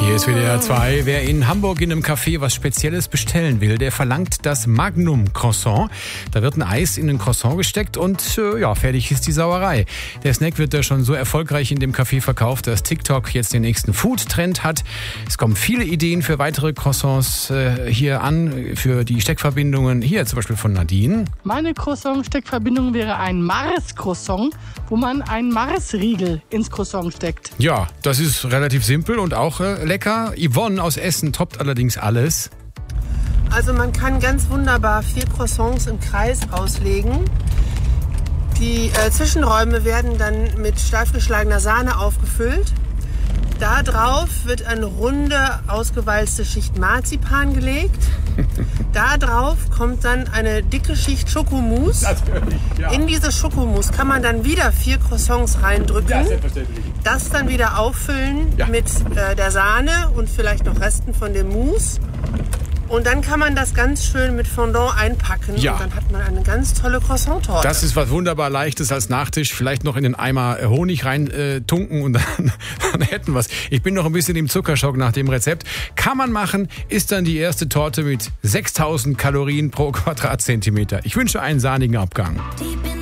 Hier ist WDR 2. Wer in Hamburg in einem Café was Spezielles bestellen will, der verlangt das Magnum Croissant. Da wird ein Eis in ein Croissant gesteckt und fertig ist die Sauerei. Der Snack wird da schon so erfolgreich in dem Café verkauft, dass TikTok jetzt den nächsten Food-Trend hat. Es kommen viele Ideen für weitere Croissants hier an, für die Steckverbindungen. Hier zum Beispiel von Nadine. Meine Croissant-Steckverbindung wäre ein Mars-Croissant, wo man einen Mars-Riegel ins Croissant steckt. Ja, das ist relativ simpel und auch lecker. Yvonne aus Essen toppt allerdings alles. Also man kann ganz wunderbar 4 Croissants im Kreis auslegen. Die Zwischenräume werden dann mit steif geschlagener Sahne aufgefüllt. Da drauf wird eine runde, ausgewalzte Schicht Marzipan gelegt. Da drauf kommt dann eine dicke Schicht Schokomousse. Natürlich, ja. In diese Schokomousse kann man dann wieder 4 Croissants reindrücken. Ja, selbstverständlich. Das dann wieder auffüllen mit der Sahne und vielleicht noch Resten von dem Mousse. Und dann kann man das ganz schön mit Fondant einpacken. Ja. Und dann hat man eine ganz tolle Croissant-Torte. Das ist was wunderbar Leichtes als Nachtisch. Vielleicht noch in den Eimer Honig rein tunken und dann hätten wir es. Ich bin noch ein bisschen im Zuckerschock nach dem Rezept. Kann man machen, ist dann die erste Torte mit 6000 Kalorien pro Quadratzentimeter. Ich wünsche einen sahnigen Abgang.